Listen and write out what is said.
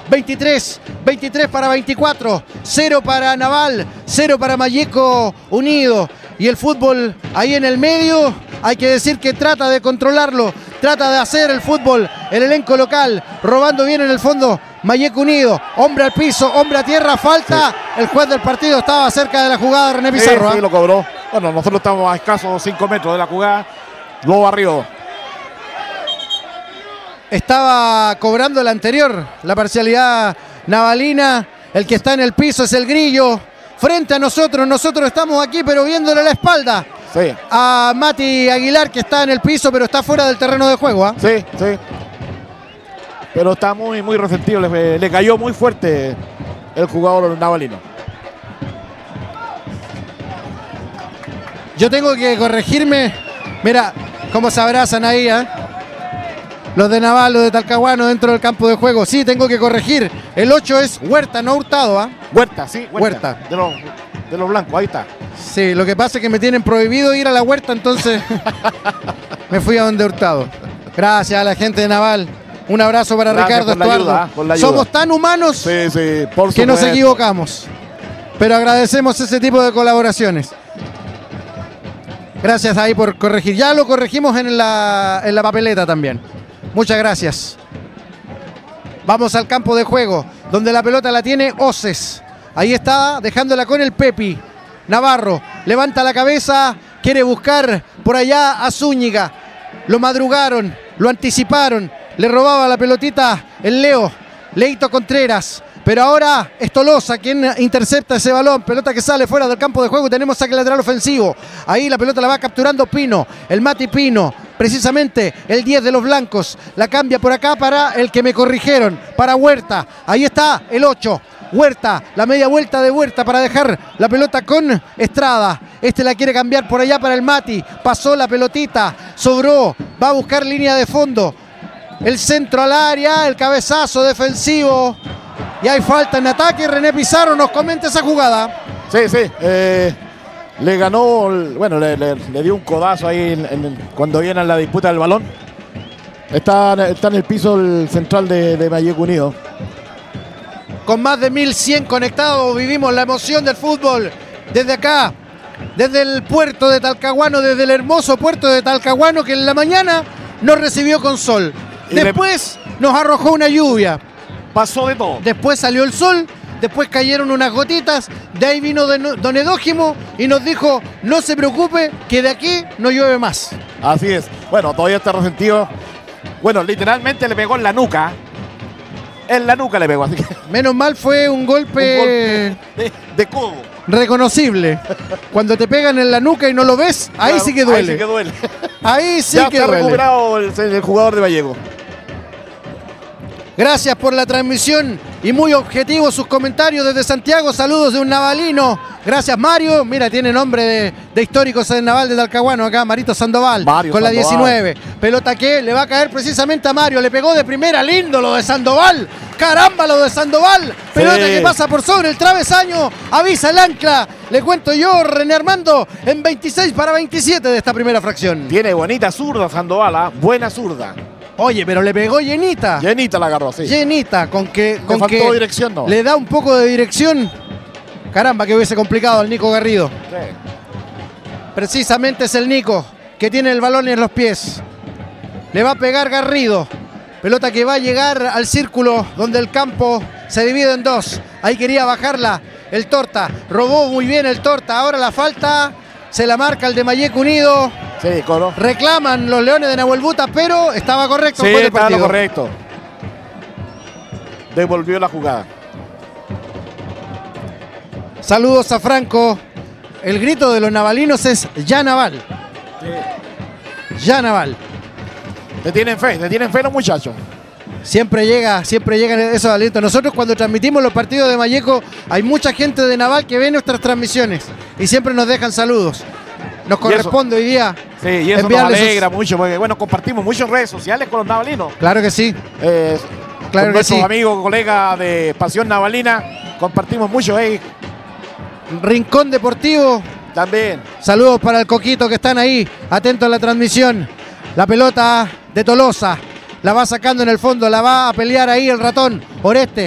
23 para 24, 0 para Naval, 0 para Malleco Unido. Y el fútbol ahí en el medio, hay que decir que trata de controlarlo, trata de hacer el fútbol el elenco local, robando bien en el fondo Malleco Unido. Hombre al piso, hombre a tierra, falta. Sí. El juez del partido estaba cerca de la jugada, René Pizarro. Sí, lo cobró. Bueno, nosotros estamos a escasos 5 metros de la jugada, lo barrió. Estaba cobrando el anterior, la parcialidad navalina. El que está en el piso es el Grillo. Frente a nosotros estamos aquí, pero viéndole la espalda. Sí. A Mati Aguilar, que está en el piso, pero está fuera del terreno de juego. ¿Eh? Sí, sí. Pero está muy resentido. Le cayó muy fuerte el jugador navalino. Yo tengo que corregirme. Mira cómo se abrazan ahí, ¿eh? Los de Naval, los de Talcahuano dentro del campo de juego. Sí, tengo que corregir. El 8 es Huerta, no Hurtado. ¿Eh? Huerta, sí. Huerta. De los blancos, ahí está. Sí, lo que pasa es que me tienen prohibido ir a la Huerta, entonces me fui a donde Hurtado. Gracias a la gente de Naval. Un abrazo para Ricardo Estuardo. Somos tan humanos que nos equivocamos. Pero agradecemos ese tipo de colaboraciones. Gracias ahí por corregir. Ya lo corregimos en la papeleta también. Muchas gracias. Vamos al campo de juego, donde la pelota la tiene Oces. Ahí está, dejándola con el Pepi. Navarro levanta la cabeza, quiere buscar por allá a Zúñiga. Lo madrugaron, lo anticiparon. Le robaba la pelotita el Leo, Leito Contreras. Pero ahora es Tolosa quien intercepta ese balón. Pelota que sale fuera del campo de juego. Tenemos saque lateral ofensivo. Ahí la pelota la va capturando Pino. El Mati Pino. Precisamente el 10 de los blancos. La cambia por acá para el que me corrigieron. Para Huerta. Ahí está el 8. Huerta. La media vuelta de Huerta para dejar la pelota con Estrada. Este la quiere cambiar por allá para el Mati. Pasó la pelotita. Sobró. Va a buscar línea de fondo. El centro al área. El cabezazo defensivo. Y hay falta en ataque. René Pizarro nos comenta esa jugada. Sí. Le ganó, bueno, le dio un codazo ahí cuando viene la disputa del balón. Está en el piso el central de Malleco Unido. Con más de 1100 conectados vivimos la emoción del fútbol. Desde acá, desde el puerto de Talcahuano, desde el hermoso puerto de Talcahuano, que en la mañana nos recibió con sol. Después nos arrojó una lluvia. Pasó de todo. Después salió el sol, después cayeron unas gotitas, de ahí vino Don Edógimo y nos dijo, no se preocupe, que de aquí no llueve más. Así es. Bueno, todavía está resentido. Bueno, literalmente le pegó en la nuca. En la nuca le pegó, así que... Menos mal fue un golpe de codo. Reconocible. Cuando te pegan en la nuca y no lo ves, ahí claro, sí que duele. Ahí sí que duele. Ahí sí ya que está duele. Recuperado el jugador de Malleco. Gracias por la transmisión y muy objetivos sus comentarios desde Santiago. Saludos de un navalino. Gracias, Mario. Mira, tiene nombre de históricos del Naval de Talcahuano acá, Marito Sandoval. Mario con Sandoval. La 19. Pelota que le va a caer precisamente a Mario. Le pegó de primera, lindo lo de Sandoval. Caramba lo de Sandoval. Pelota que pasa por sobre el travesaño. Avisa el ancla. Le cuento yo, René Armando, en 26 para 27 de esta primera fracción. Tiene bonita zurda Sandoval, ¿eh? Buena zurda. Oye, pero le pegó llenita. Llenita la agarró, sí. Llenita, con que dirección, no. Le da un poco de dirección. Caramba, que hubiese complicado al Nico Garrido. Sí. Precisamente es el Nico que tiene el balón en los pies. Le va a pegar Garrido. Pelota que va a llegar al círculo donde el campo se divide en dos. Ahí quería bajarla el Torta. Robó muy bien el Torta. Ahora la falta se la marca el de Malleco Unido. Sí, coro. Reclaman los Leones de Nahuelbuta, pero estaba correcto. Sí, estaba correcto. Devolvió la jugada. Saludos a Franco. El grito de los navalinos es ya Naval. Sí. Ya Naval. Te tienen fe los muchachos. Siempre llegan esos alientos. Nosotros cuando transmitimos los partidos de Malleco, hay mucha gente de Naval que ve nuestras transmisiones y siempre nos dejan saludos. Nos corresponde hoy día. Sí, y eso nos alegra mucho, porque bueno, compartimos muchas redes sociales con los navalinos. Claro que sí. Claro con nuestros amigos, colegas de Pasión Navalina, compartimos mucho ahí. Rincón Deportivo. También. Saludos para el Coquito que están ahí, atentos a la transmisión. La pelota de Tolosa. La va sacando en el fondo, la va a pelear ahí el ratón Oreste.